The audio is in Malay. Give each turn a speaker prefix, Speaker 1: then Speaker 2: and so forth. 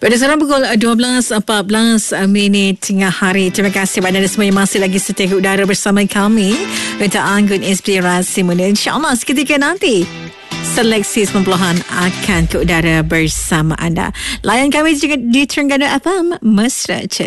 Speaker 1: Pada sekarang pukul 12.14 minit tengah hari. Terima kasih kepada anda semua yang masih lagi setia ke udara bersama kami untuk Anggun Inspirasi Muda. InsyaAllah seketika nanti seleksi 90-an akan ke udara bersama anda. Layan kami juga di Terengganu FM Mesra.